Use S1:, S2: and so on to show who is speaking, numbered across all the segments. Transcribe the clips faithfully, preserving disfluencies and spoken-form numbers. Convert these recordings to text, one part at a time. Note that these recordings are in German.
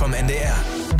S1: vom N D R.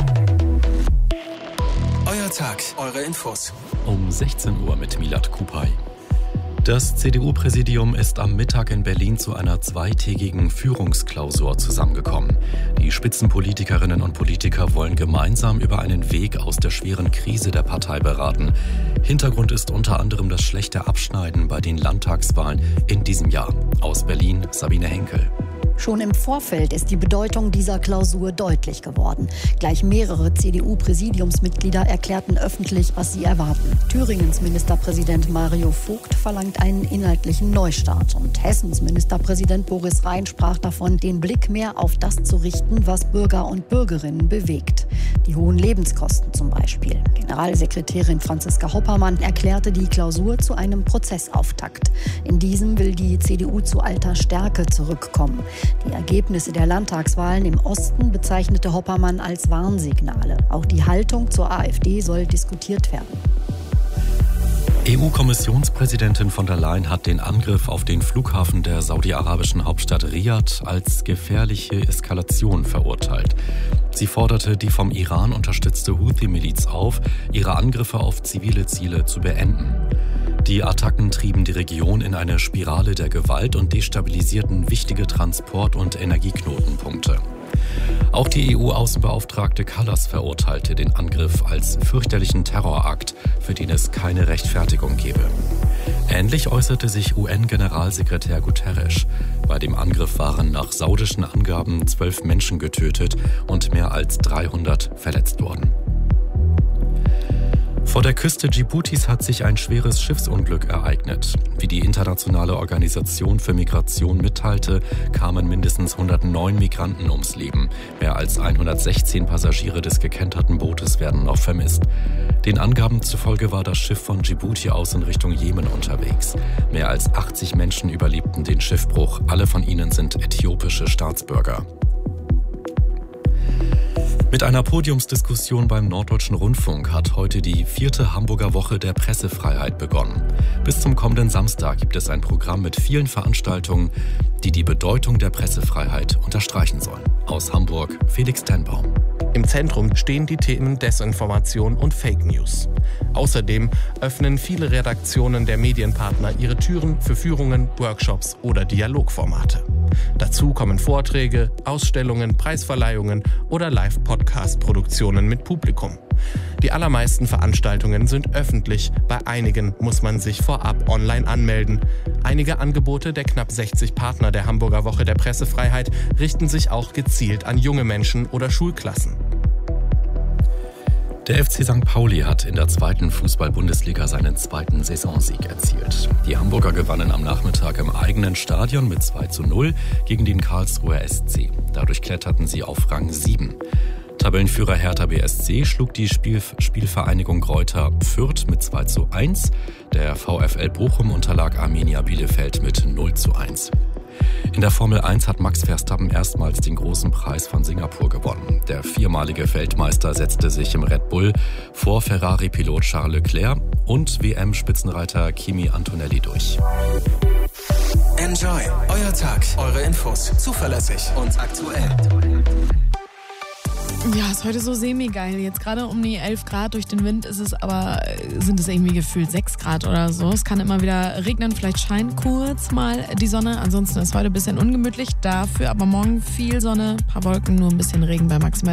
S1: Euer Tag, eure Infos.
S2: Um sechzehn Uhr mit Milad Kupay. Das C D U-Präsidium ist am Mittag in Berlin zu einer zweitägigen Führungsklausur zusammengekommen. Die Spitzenpolitikerinnen und Politiker wollen gemeinsam über einen Weg aus der schweren Krise der Partei beraten. Hintergrund ist unter anderem das schlechte Abschneiden bei den Landtagswahlen in diesem Jahr. Aus Berlin Sabine Henkel.
S3: Schon im Vorfeld ist die Bedeutung dieser Klausur deutlich geworden. Gleich mehrere C D U-Präsidiumsmitglieder erklärten öffentlich, was sie erwarten. Thüringens Ministerpräsident Mario Vogt verlangt einen inhaltlichen Neustart. Und Hessens Ministerpräsident Boris Rhein sprach davon, den Blick mehr auf das zu richten, was Bürger und Bürgerinnen bewegt. Die hohen Lebenskosten zum Beispiel. Generalsekretärin Franziska Hoppermann erklärte die Klausur zu einem Prozessauftakt. In diesem will die C D U zu alter Stärke zurückkommen. Die Ergebnisse der Landtagswahlen im Osten bezeichnete Hoppermann als Warnsignale. Auch die Haltung zur AfD soll diskutiert werden.
S2: E U-Kommissionspräsidentin von der Leyen hat den Angriff auf den Flughafen der saudi-arabischen Hauptstadt Riad als gefährliche Eskalation verurteilt. Sie forderte die vom Iran unterstützte Houthi-Miliz auf, ihre Angriffe auf zivile Ziele zu beenden. Die Attacken trieben die Region in eine Spirale der Gewalt und destabilisierten wichtige Transport- und Energieknotenpunkte. Auch die E U-Außenbeauftragte Kallas verurteilte den Angriff als fürchterlichen Terrorakt, für den es keine Rechtfertigung gebe. Ähnlich äußerte sich U N-Generalsekretär Guterres. Bei dem Angriff waren nach saudischen Angaben zwölf Menschen getötet und mehr als dreihundert verletzt worden. Vor der Küste Dschibutis hat sich ein schweres Schiffsunglück ereignet. Wie die Internationale Organisation für Migration mitteilte, kamen mindestens hundertneun Migranten ums Leben. Mehr als hundertsechzehn Passagiere des gekenterten Bootes werden noch vermisst. Den Angaben zufolge war das Schiff von Dschibuti aus in Richtung Jemen unterwegs. Mehr als achtzig Menschen überlebten den Schiffbruch. Alle von ihnen sind äthiopische Staatsbürger. Mit einer Podiumsdiskussion beim Norddeutschen Rundfunk hat heute die vierte Hamburger Woche der Pressefreiheit begonnen. Bis zum kommenden Samstag gibt es ein Programm mit vielen Veranstaltungen, die die Bedeutung der Pressefreiheit unterstreichen sollen. Aus Hamburg Felix Tenbaum.
S4: Im Zentrum stehen die Themen Desinformation und Fake News. Außerdem öffnen viele Redaktionen der Medienpartner ihre Türen für Führungen, Workshops oder Dialogformate. Dazu kommen Vorträge, Ausstellungen, Preisverleihungen oder Live-Podcast-Produktionen mit Publikum. Die allermeisten Veranstaltungen sind öffentlich, bei einigen muss man sich vorab online anmelden. Einige Angebote der knapp sechzig Partner der Hamburger Woche der Pressefreiheit richten sich auch gezielt an junge Menschen oder Schulklassen.
S2: Der F C Sankt Pauli hat in der zweiten Fußball-Bundesliga seinen zweiten Saisonsieg erzielt. Die Hamburger gewannen am Nachmittag im eigenen Stadion mit zwei zu null gegen den Karlsruher S C. Dadurch kletterten sie auf Rang sieben. Tabellenführer Hertha B S C schlug die Spiel- Spielvereinigung Greuther Fürth mit zwei zu eins. Der VfL Bochum unterlag Arminia Bielefeld mit null zu eins. In der Formel eins hat Max Verstappen erstmals den großen Preis von Singapur gewonnen. Der viermalige Weltmeister setzte sich im Red Bull vor Ferrari-Pilot Charles Leclerc und W M-Spitzenreiter Kimi Antonelli durch.
S1: Enjoy. Euer Tag, eure Infos. Zuverlässig und aktuell.
S5: Ja, ist heute so semi-geil. Jetzt gerade um die elf Grad durch den Wind ist es aber, sind es irgendwie gefühlt sechs Grad oder so. Es kann immer wieder regnen, vielleicht scheint kurz mal die Sonne. Ansonsten ist heute ein bisschen ungemütlich. Dafür aber morgen viel Sonne, ein paar Wolken, nur ein bisschen Regen bei maximal